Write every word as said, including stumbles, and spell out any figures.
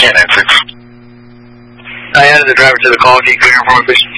can't answer. I added the driver to the call. Can you clear him for me, please?